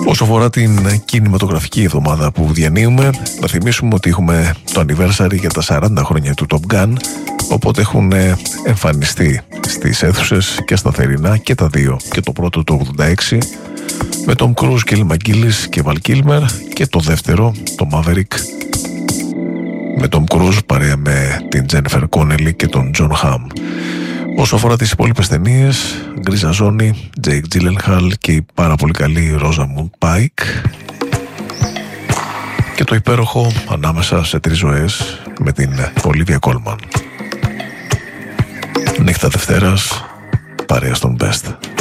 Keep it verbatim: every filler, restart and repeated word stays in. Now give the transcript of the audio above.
Όσο αφορά την κινηματογραφική εβδομάδα που διανύουμε, να θυμίσουμε ότι έχουμε το anniversary για τα σαράντα χρόνια του Top Gun, οπότε έχουν εμφανιστεί στις αίθουσες και στα θερινά και τα δύο, και το πρώτο το ογδόντα έξι με τον Cruise, Kelly McGillis και Val Kilmer, και το δεύτερο, το Maverick, με τον Cruise παρέα με την Jennifer Connelly και τον John Hamm. Όσο αφορά τις υπόλοιπες ταινίες, Γκρίζα Ζώνη, Jake Gyllenhaal και η πάρα πολύ καλή Rosamund Pike, και το υπέροχο Ανάμεσα σε τρεις ζωές με την Olivia Colman. Νύχτα Δευτέρας, παρέα στον Best.